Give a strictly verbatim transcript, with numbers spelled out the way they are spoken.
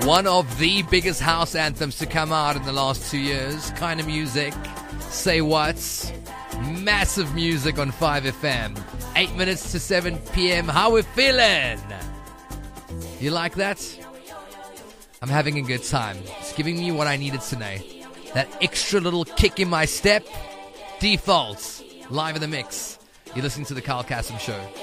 One of the biggest house anthems to come out in the last two years. Kind of music. Say what? Massive music on five F M. Eight minutes to seven p.m. How we feeling? You like that? I'm having a good time. It's giving me what I needed today. That extra little kick in my step. Defaults. Live in the mix. You're listening to the Carl Cassim Show.